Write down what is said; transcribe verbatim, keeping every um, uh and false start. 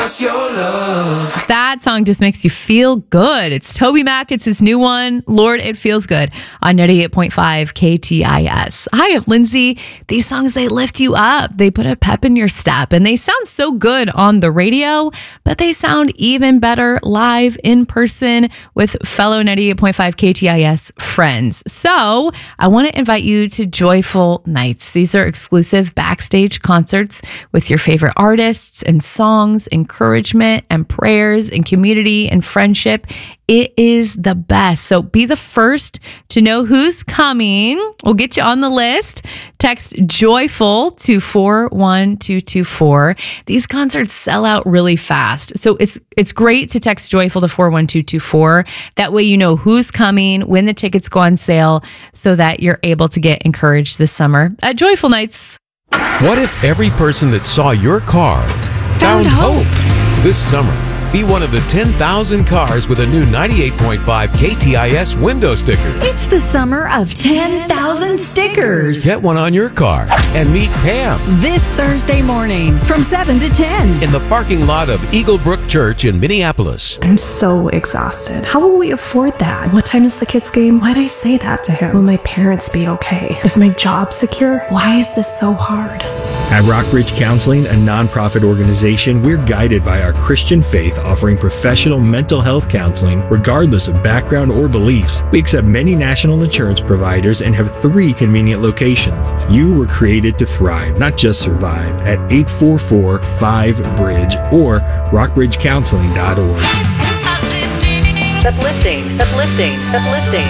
That song just makes you feel good. It's Toby Mac. It's his new one, Lord, It Feels Good, on ninety-eight point five K T I S. Hi, I'm Lindsay. These songs, they lift you up. They put a pep in your step, and they sound so good on the radio, but they sound even better live in person with fellow ninety-eight point five K T I S friends. So I want to invite you to Joyful Nights. These are exclusive backstage concerts with your favorite artists and songs, encouragement and prayers and community and friendship. It is the best. So be the first to know who's coming. We'll get you on the list. Text JOYFUL to four one two two four. These concerts sell out really fast. So it's it's great to text JOYFUL to four one two two four. That way you know who's coming, when the tickets go on sale, so that you're able to get encouraged this summer at Joyful Nights. What if every person that saw your car found, found hope? hope this summer? Be one of the ten thousand cars with a new ninety-eight point five K T I S window sticker. It's the summer of ten thousand stickers. Get one on your car and meet Pam this Thursday morning from seven to ten in the parking lot of Eagle Brook Church in Minneapolis. I'm so exhausted. How will we afford that? What time is the kids' game? Why'd I say that to him? Will my parents be okay? Is my job secure? Why is this so hard? At Rockbridge Counseling, a nonprofit organization, we're guided by our Christian faith, offering professional mental health counseling regardless of background or beliefs. We accept many national insurance providers and have three convenient locations. You were created to thrive, not just survive, at eight four four five bridge or rockbridge counseling dot org. Uplifting, uplifting, uplifting.